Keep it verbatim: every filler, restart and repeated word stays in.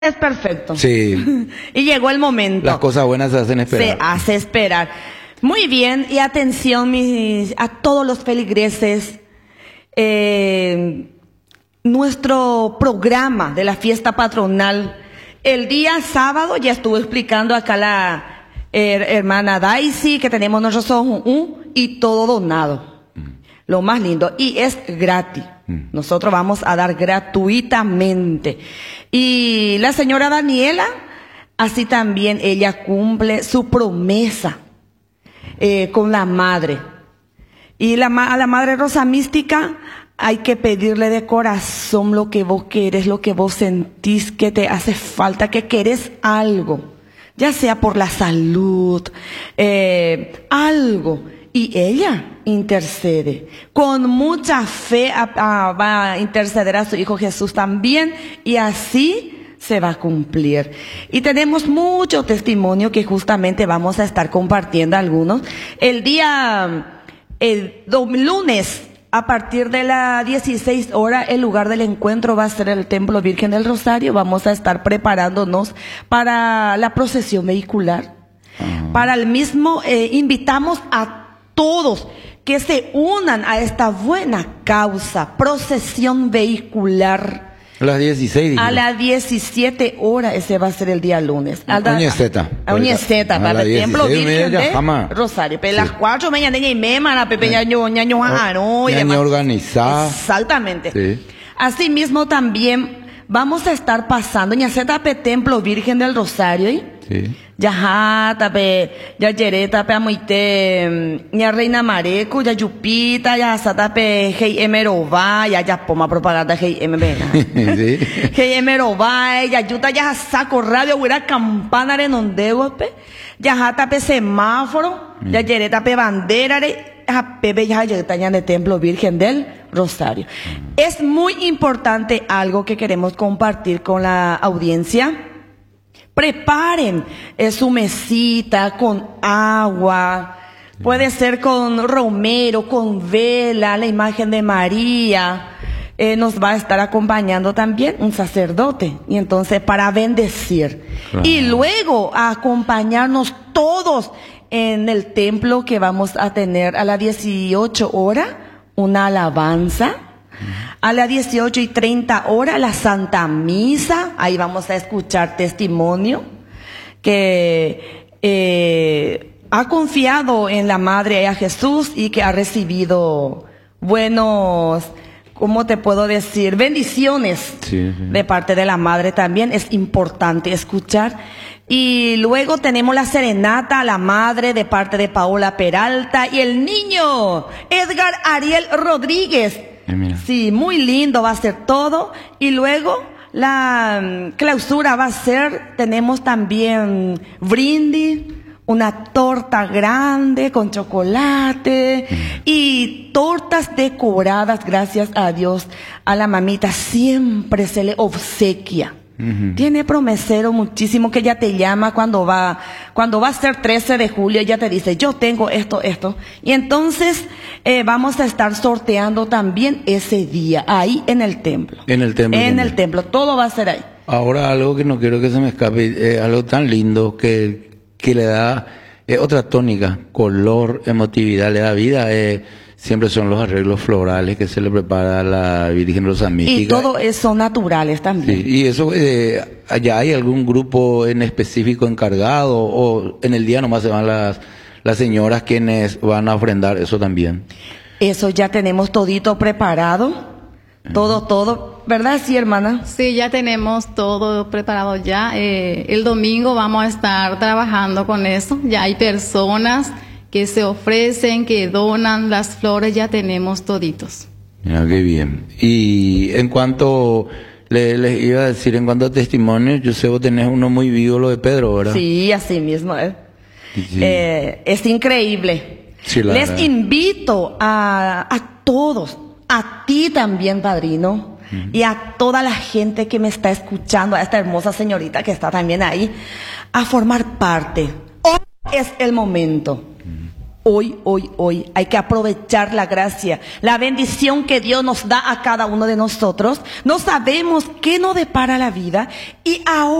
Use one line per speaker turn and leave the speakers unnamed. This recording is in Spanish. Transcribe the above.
es perfecto.
Sí.
Y llegó el momento.
Las cosas buenas se hacen esperar.
Se hace esperar. Muy bien, y atención mis, a todos los feligreses. Eh, nuestro programa de la fiesta patronal, el día sábado, ya estuvo explicando acá la her, hermana Daisy, que tenemos nosotros un, y todo donado. Mm. Lo más lindo. Y es gratis. Mm. Nosotros vamos a dar gratuitamente. Y la señora Daniela, así también ella cumple su promesa eh, con la madre. Y la, a la Madre Rosa Mística hay que pedirle de corazón lo que vos querés, lo que vos sentís que te hace falta, que querés algo, ya sea por la salud, eh, algo. Y ella intercede. Con mucha fe a, a, va a interceder a su Hijo Jesús también, y así se va a cumplir. Y tenemos mucho testimonio que justamente vamos a estar compartiendo algunos. El día, el lunes, a partir de las dieciséis horas, el lugar del encuentro va a ser el Templo Virgen del Rosario. Vamos a estar preparándonos para la procesión vehicular. Uh-huh. Para el mismo, eh, invitamos a todos que se unan a esta buena causa, procesión vehicular.
A las dieciséis.
A las diecisiete horas, ese va a ser el día lunes.
A Uñeceta.
A Uñeceta, para el Templo Virgen de Rosario. Pero a las cuatro de la mañana y media, la pepe ñaño, ñaño, ñaño, y demás.
Organizada.
Exactamente.
Sí.
Asimismo también vamos a estar pasando Uñeceta pe Templo Virgen del Rosario, ¿eh?
Sí.
Ya tape, ya yereta pe amoite, ya Reina Mareco, ya Yupita, ya satape hey emerova, ya ya poma propaganda hey emena. Sí. Hey emerova, ya yuta ya saco radio, huira campana renondeo pe, ya tape semáforo, mm. ya yereta pe bandera, ya pepe ya yereta ya de Templo Virgen del Rosario. Mm. Es muy importante algo que queremos compartir con la audiencia. Preparen eh, su mesita con agua, puede ser con romero, con vela, la imagen de María. Eh, nos va a estar acompañando también un sacerdote, y entonces para bendecir. Claro. Y luego a acompañarnos todos en el templo, que vamos a tener a las dieciocho horas una alabanza. A las dieciocho y treinta horas la Santa Misa. Ahí vamos a escuchar testimonio que eh, ha confiado en la Madre a Jesús y que ha recibido buenos, ¿cómo te puedo decir? Bendiciones sí, sí. de parte de la Madre también. Es importante escuchar. Y luego tenemos la serenata a la Madre de parte de Paola Peralta y el niño Edgar Ariel Rodríguez. Sí, muy lindo va a ser todo. Y luego la um, clausura va a ser, tenemos también brindis, una torta grande con chocolate mm. y tortas decoradas, gracias a Dios. A la mamita siempre se le obsequia. Uh-huh. Tiene promesero muchísimo, que ella te llama cuando va, cuando va a ser trece de julio, ella te dice, yo tengo esto, esto. Y entonces eh, vamos a estar sorteando también ese día, ahí en el templo.
En el templo.
En
también.
el templo, todo va a ser ahí.
Ahora algo que no quiero que se me escape, eh, algo tan lindo que, que le da eh, otra tónica, color, emotividad, le da vida, eh, siempre son los arreglos florales que se le prepara a la Virgen Rosa Mística.
Y todo eso naturales también.
Sí, y eso, eh, ¿allá hay algún grupo en específico encargado, o en el día nomás se van las, las señoras quienes van a ofrendar eso también?
Eso ya tenemos todito preparado, uh-huh. todo, todo, ¿verdad? Sí, hermana.
Sí, ya tenemos todo preparado ya. Eh, el domingo vamos a estar trabajando con eso. Ya hay personas que se ofrecen, que donan las flores, ya tenemos toditos.
Mira, qué bien. Y en cuanto, le, les iba a decir, en cuanto a testimonios, yo sé vos tenés uno muy vivo, lo de Pedro, ¿verdad?
Sí, así mismo. ¿eh? Sí. Eh, es increíble.
Sí,
les
verdad.
invito a, a todos, a ti también, padrino, uh-huh. y a toda la gente que me está escuchando, a esta hermosa señorita que está también ahí, a formar parte. Hoy es el momento. Hoy, hoy, hoy hay que aprovechar la gracia, la bendición que Dios nos da a cada uno de nosotros. No sabemos qué nos depara la vida y ahora